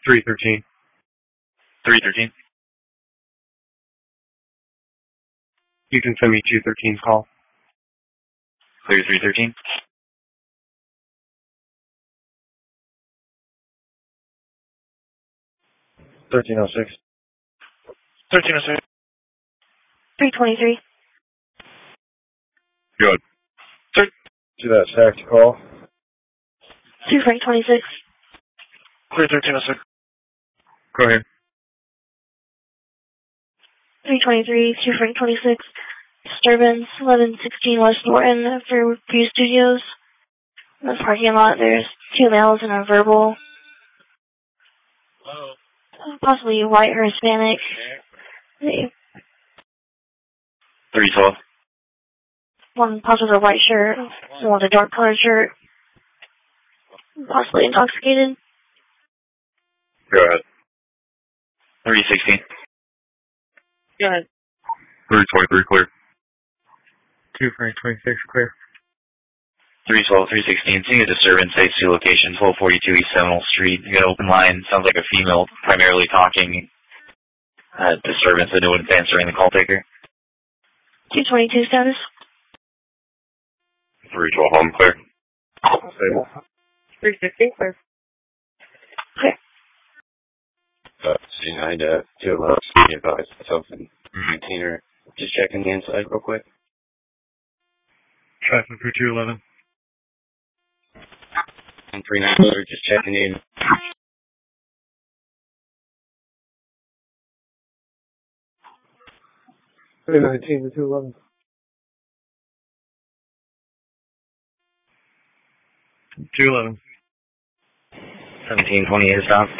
313. 313. You can send me 213's call. Clear 313. 1306. 1306. 323. Good. To that stacked call. 2 Frank 26. Clear 1306. Go ahead. 323, 2 Frank 26. Disturbance, 1116 West Norton for View Studios. In the parking lot, there's 2 males and a verbal. Hello. Possibly white or Hispanic. 312. One possibly with a white shirt, one with a dark colored shirt. Possibly intoxicated. Go ahead. 316. Go ahead. 323 clear. 2 Frank 26 clear. 312, 316. Seeing a disturbance, H2 location, 1242 East Seminole Street. You got an open line. Sounds like a female primarily talking. Disturbance, and no one's answering the call taker. 222 status. 312, I'm clear. 315 clear. Clear. C9 to 211, speaking advised, myself and maintainer. Just checking the inside real quick. Traffic for 211. And 390, just checking in. 319 to 211. 211. 1728 is down.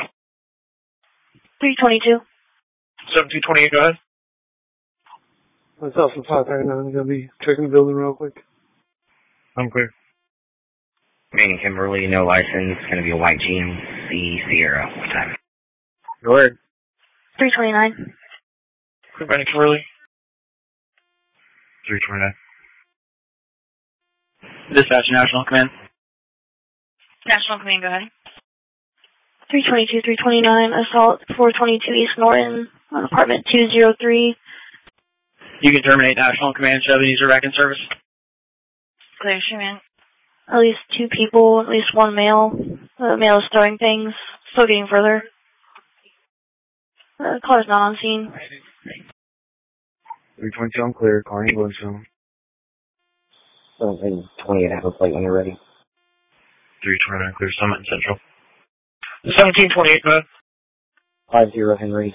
322. 1728, go ahead. Myself and 539, I'm going to be checking the building real quick. I'm clear. Remaining Kimberly, no license, going to be a white GMC Sierra. What time? Go ahead. 329. Remaining Kimberly. 329. Dispatch National Command. National Command, go ahead. 322, 329, assault 422 East Norton on apartment 203. You can terminate National Command. Should have user back in service. Clear, Sherman. At least 2 people, at least 1 male. The male is throwing things. Still getting further. Car's not on scene. 322, I'm clear. Calling ambulance zone. 1728, have a plate when you're ready. 329, clear Summit Central. 1728, go ahead. 50 Henry.